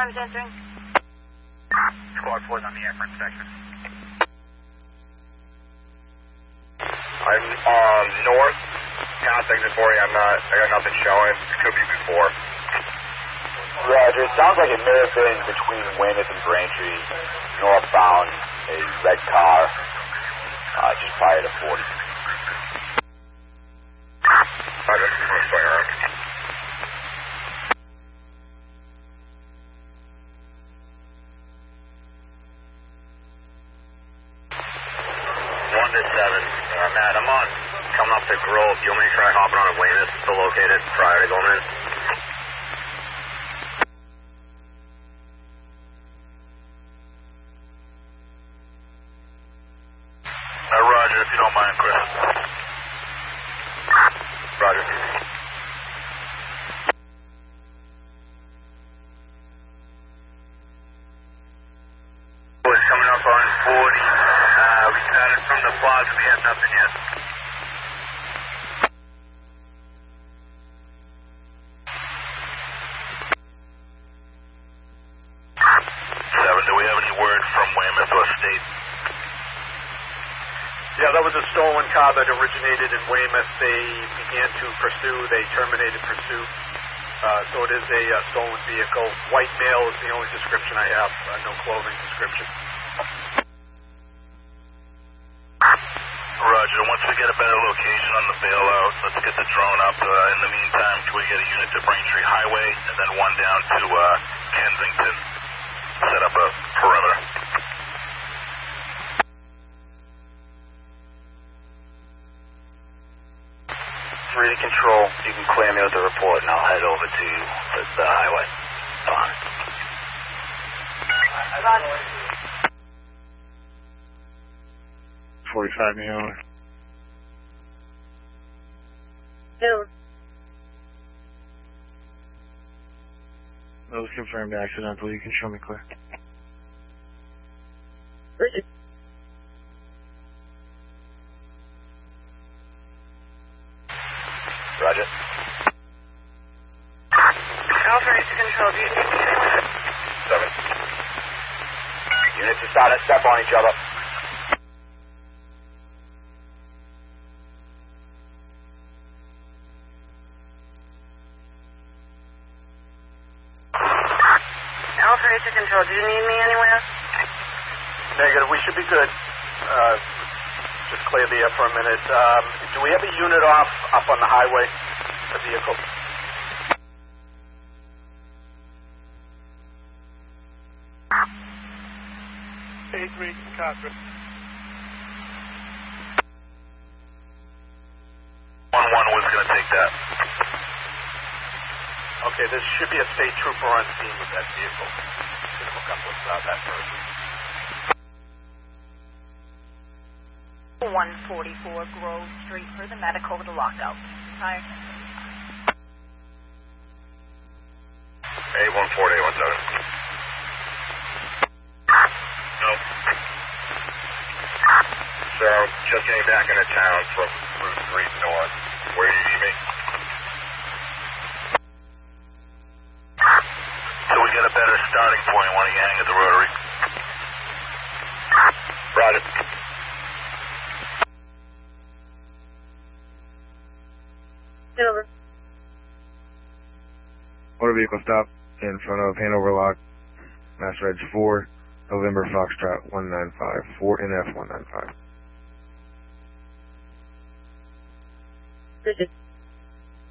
Arms entering. Squad 4's on the air for inspection. I'm north. Contact at 40. I got nothing showing. It could be before. Roger. It sounds like it may have been between Weymouth and Braintree, northbound, a red car, just prior to 40. Roger. What's going on? Matt, I'm on coming up to Grove. Do you want me to try hopping on a Weymouth, still located prior to going in? Roger, if you don't mind, Chris. Roger. Coming up on 40. We started from the plaza. We have nothing yet. 7, do we have any word from Weymouth or State? Yeah, that was a stolen car that originated in Weymouth. They began to pursue. They terminated pursuit. So it is a stolen vehicle. White male is the only description I have. No clothing description. Roger. Once we get a better location on the bailout, let's get the drone up. In the meantime, can we get a unit to Braintree Highway and then one down to Kensington? Set up a perimeter. Ready control. You can clear me with the report, and I'll head over to the highway. Fine. 45 Neon. Over. That was confirmed accidental. You can show me clear. Richard. Roger. Alpha to control. Do you need me anywhere? 7. Units are starting to step on each other. Alpha to control. Do you need me anywhere? Negative. We should be good. Just clear the air for a minute. Do we have a unit up on the highway? The vehicle. A3, Contra. 1-1 was going to take that. Okay, there should be a state trooper on scene with that vehicle. Going to hook up with that person. 144 Grove Street for the medical to lockout. Hi. 814, 817. Nope. So, just getting back into town from Route 3 north. Where do you need me? So we get a better starting point. Why don't you hang at the rotary? Roger. Over. Motor vehicle stop in front of Hanover Lock. Mass Reg 4, November Foxtrot 195, 4NF 195. Richard.